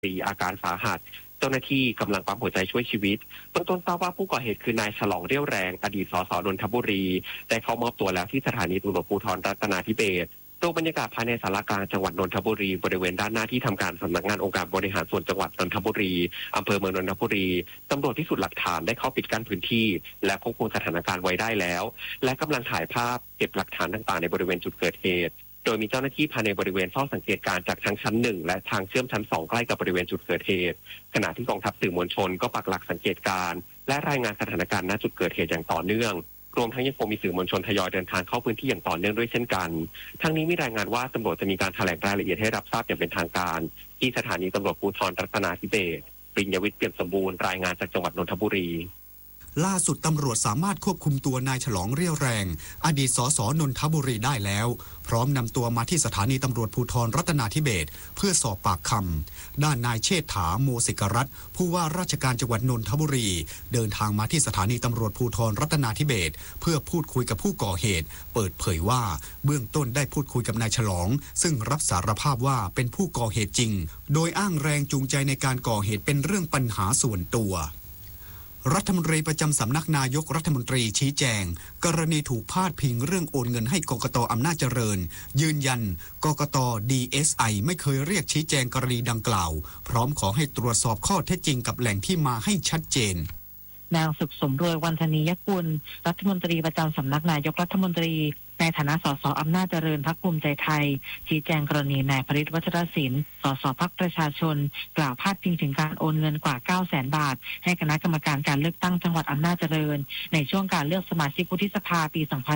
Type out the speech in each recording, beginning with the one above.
อาการสาหัสเจ้าหน้าที่กำลังปั๊มหัวใจช่วยชีวิตเบื้องต้นทราบว่าผู้ก่อเหตุคือนายฉลองเรี่ยวแรงอดีตสสนนทบุรีได้เข้ามอบตัวแล้วที่สถานีตำรวจภูธรรัตนาธิเบศรโดยบรรยากาศภายในศาลากลางจังหวัดนนทบุรีบริเวณด้านหน้าที่ทำการสำนักงานองค์การบริหารส่วนจังหวัดนนทบุรีอำเภอเมืองนนทบุรีตำรวจพิสูจน์หลักฐานได้เข้าปิดกั้นพื้นที่และควบคุมสถานการณ์ไว้ได้แล้วและกำลังถ่ายภาพเก็บหลักฐานต่างๆในบริเวณจุดเกิดเหตุโดยมีเจ้าหน้าที่ภายในบริเวณเฝ้าสังเกตการณ์จากทั้งชั้น1และทางเชื่อมชั้น2ใกล้กับบริเวณจุดเกิดเหตุขณะที่กองทัพสื่อมวลชนก็ปักหลักสังเกตการณ์และรายงานสถานการณ์ณจุดเกิดเหตุอย่างต่อเนื่องรวมทั้งยังคงมีสื่อมวลชนทยอยเดินทางเข้าพื้นที่อย่างต่อเนื่องด้วยเช่นกันทั้งนี้มีรายงานว่าตำรวจจะมีการแถลงรายละเอียดให้รับทราบอย่างเป็นทางการที่สถานีตำรวจภูธรรัตนาธิเบศรปริญญวิทย์เปี่ยมสมบูรณ์รายงานจากจังหวัดนนทบุรีล่าสุดตำรวจสามารถควบคุมตัวนายฉลองเรี่ยวแรงอดีตสสนนทบุรีได้แล้วพร้อมนำตัวมาที่สถานีตำรวจภูธรรัตนาธิเบศรเพื่อสอบปากคำด้านนายเชษฐาโมสิกรัตน์ผู้ว่าราชการจังหวัดนนทบุรีเดินทางมาที่สถานีตำรวจภูธรรัตนาธิเบศรเพื่อพูดคุยกับผู้ก่อเหตุเปิดเผยว่าเบื้องต้นได้พูดคุยกับนายฉลองซึ่งรับสารภาพว่าเป็นผู้ก่อเหตุจริงโดยอ้างแรงจูงใจในการก่อเหตุเป็นเรื่องปัญหาส่วนตัวรัฐมนตรีประจำสำนักนายกรัฐมนตรีชี้แจงกรณีถูกพาดพิงเรื่องโอนเงินให้กกต.อำนาจเจริญยืนยันกกต. DSI ไม่เคยเรียกชี้แจงกรณีดังกล่าวพร้อมขอให้ตรวจสอบข้อเท็จจริงกับแหล่งที่มาให้ชัดเจนนางสุขสมรวย วรรณนียกุลรัฐมนตรีประจำสำนักนายกรัฐมนตรีในฐานะสสอำนาจเจริญพรรคภูมิใจไทยชี้แจงกรณีนายพฤทธิ์วัชรศิลป์สสพรรคประชาชนกล่าวพาดพิงถึงการโอนเงินกว่า 900,000 บาทให้คณะกรรมการการเลือกตั้งจังหวัดอำนาจเจริญในช่วงการเลือกสมาชิกวุฒิสภาปี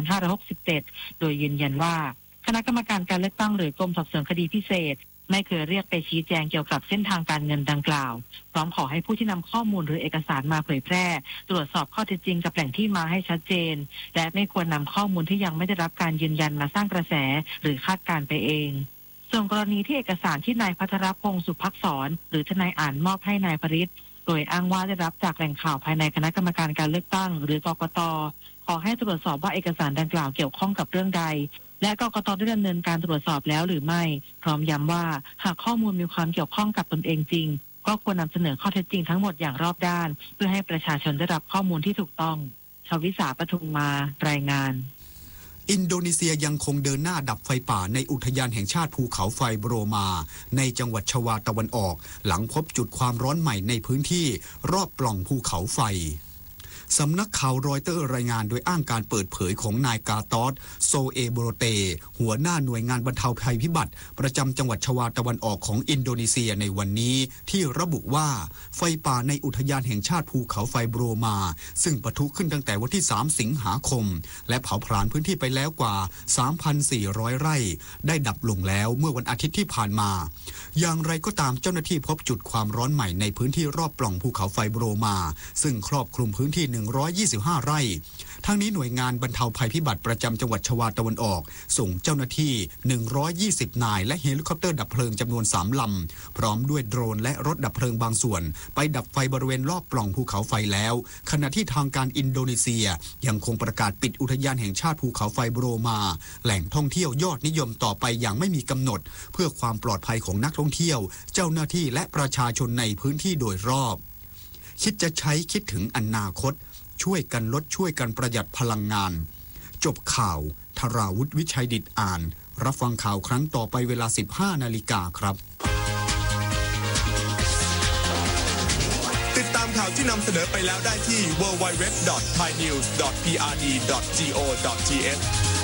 2567 โดยยืนยันว่าคณะกรรมการการเลือกตั้งหรือกรมสอบสวนคดีพิเศษไม่เคยเรียกไปชี้แจงเกี่ยวกับเส้นทางการเงินดังกล่าวพร้อมขอให้ผู้ที่นำข้อมูลหรือเอกสารมาเผยแพร่ตรวจสอบข้อเท็จจริงกับแหล่งที่มาให้ชัดเจนและไม่ควรนำข้อมูลที่ยังไม่ได้รับการยืนยันมาสร้างกระแสหรือคาดการณ์ไปเองส่วนกรณีที่เอกสารที่นายภัทรพงศ์สุภักษรหรือทนายอ่านมอบให้นายพฤทธิ์โดยอ้างว่าได้รับจากแหล่งข่าวภายในคณะกรรมการการเลือกตั้งหรือกกต.ขอให้ตรวจสอบว่าเอกสารดังกล่าวเกี่ยวข้องกับเรื่องใดและกกต.ได้ดำเนินการตรวจสอบแล้วหรือไม่พร้อมย้ำว่าหากข้อมูลมีความเกี่ยวข้องกับตนเองจริงก็ควรนำเสนอข้อเท็จจริงทั้งหมดอย่างรอบด้านเพื่อให้ประชาชนได้รับข้อมูลที่ถูกต้องชวิสาปทุมมารายงานอินโดนีเซียยังคงเดินหน้าดับไฟป่าในอุทยานแห่งชาติภูเขาไฟโบรมาในจังหวัดชวาตะวันออกหลังพบจุดความร้อนใหม่ในพื้นที่รอบปล่องภูเขาไฟสำนักข่าวรอยเตอร์รายงานโดยอ้างการเปิดเผยของนายกาตอสโซเอโบโรเตหัวหน้าหน่วยงานบรรเทาภัยพิบัติประจำจังหวัดชวาตะวันออกของอินโดนีเซียในวันนี้ที่ระบุว่าไฟป่าในอุทยานแห่งชาติภูเขาไฟโบรมาซึ่งปะทุขึ้นตั้งแต่วันที่3 สิงหาคมและเผาผลาญพื้นที่ไปแล้วกว่า 3,400 ไร่ได้ดับลงแล้วเมื่อวันอาทิตย์ที่ผ่านมาอย่างไรก็ตามเจ้าหน้าที่พบจุดความร้อนใหม่ในพื้นที่รอบปล่องภูเขาไฟโบรมาซึ่งครอบคลุมพื้นที่125 ไร่ทั้งนี้หน่วยงานบรรเทาภัยพิบัติประจำจังหวัดชวาตะวันออกส่งเจ้าหน้าที่120 นายและเฮลิคอปเตอร์ดับเพลิงจำนวน3 ลำพร้อมด้วยโดรนและรถดับเพลิงบางส่วนไปดับไฟบริเวณรอบปล่องภูเขาไฟแล้วขณะที่ทางการอินโดนีเซียยังคงประกาศปิดอุทยานแห่งชาติภูเขาไฟโบรมาแหล่งท่องเที่ยวยอดนิยมต่อไปอย่างไม่มีกำหนดเพื่อความปลอดภัยของนักท่องเที่ยวเจ้าหน้าที่และประชาชนในพื้นที่โดยรอบคิดจะใช้คิดถึงอนาคตช่วยกันลดช่วยกันประหยัดพลังงานจบข่าวธราวุฒิวิชัยดิษฐ์อ่านรับฟังข่าวครั้งต่อไปเวลา 15 นาฬิกาครับติดตามข่าวที่นำเสนอไปแล้วได้ที่ www.thainews.prd.go.th